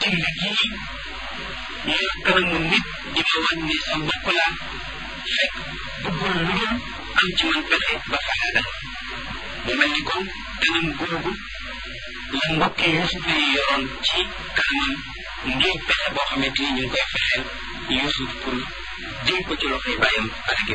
till gii yor kanamu nit di ma wan ne sa mbokk laa fekk bëggul lu dul am ci man pexe ba faxaagal mu mel ni kon kanam googu la mbokki Yuusufa yi yoroon ci kanamam ngir pexe boo xamante ni ñu ngi koy fexeel Yuusuf pour jël ko ci loxoy bàyyam